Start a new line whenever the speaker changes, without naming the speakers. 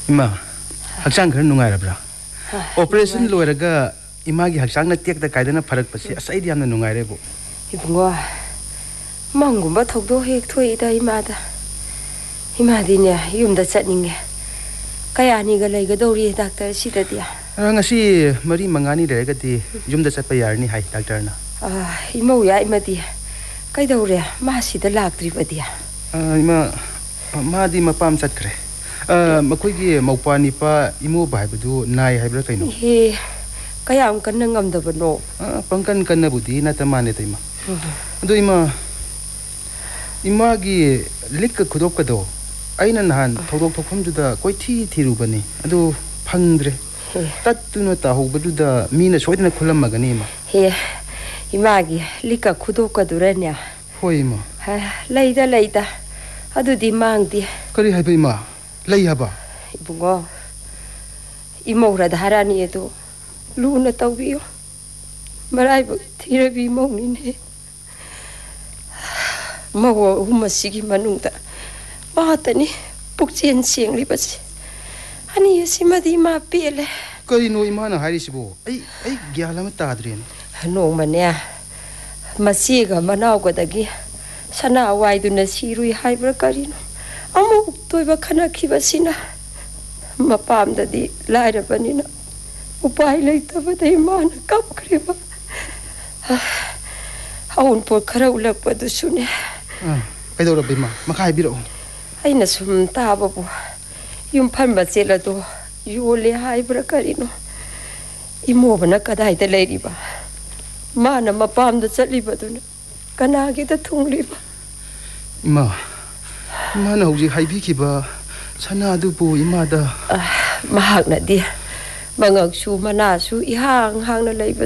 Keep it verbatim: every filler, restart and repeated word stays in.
Ima, hakchang khar nungairabra. Operation loiraga imagi hakchang na tiak da kaidana pharak pasi asai di yamna nungaire bo.
Ibungo, mangumba thokdo hek thoi da imada. Imadi ne yumda chatninge. Kaya ni ga leigadori doctor sidadi.
Ngasi mari mangani regati yumda chatpa yarni hai doctor na.
Ah, imau ya imadi. Kaidore ma sida laktribadi.
Ah, ima madi mapam chatkre. Ah, makoigi maupani pa imu bai budu nai haibra kaino.
He, kaya am kanna ngamdabano.
Ah, pangkan kanna budi na tamane taima. Ado ima imagi likka khudok kado. Aina nahan thodok thokhamjuda koi thi thirubani. Ado phangdre. Tattuna ta hobaduda mina soidna khulamagani ma.
He, imagi likka khudok kaduranya.
Hoi ma.
Ha, leida leida. Adudi mangdi.
Kari haiba ima. Lei haba.
Ibungo. Imora dharani edo luna tawbiyo. Maraibu thirabi mongne. Mawa humasigi manungda. Mahatani pukchen siengli basi. Ani yasimadi ma pele.
Kari no imana harisibo. Ai ai gyalama tadren.
No manya. Masiga manawga dagi. Sana waiduna sirui haibra karino. Amu toiba khana khibasina. Mapamdadi lairabanina. Upai leitabada imana kapkriba. Aun por khara ulakpadu sune.
Ah, kaidora bima. Makai biro.
Aina sum tababu. Yum phanba chelado yole haibra karino. Imobana kadaida leiriba. Mana mapamda chatlibaduna. Kanagida thungliba.
Ima. Mana hauji haibi kiba sana adubu imada.
Ah, mahakna di. Mangaksu manasu ihang hang na leiba.